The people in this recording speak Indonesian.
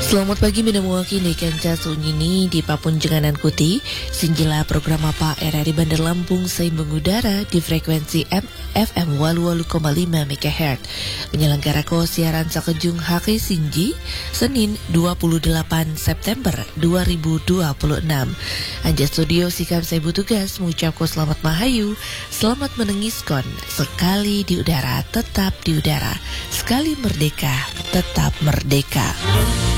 Selamat pagi minamwaki kenca sunyini di Papun Jenganan Kuti. Sinjila program apa RRI Bandar Lampung saya mengudara di frekuensi FM 88,5 MHz. Penyelenggara ko siaran sakejung Haki Sinji Senin 28 September 2026. Anja studio sikam saya tugas mengucapkan selamat mahayu, selamat menengiskon. Sekali di udara tetap di udara, sekali merdeka tetap merdeka.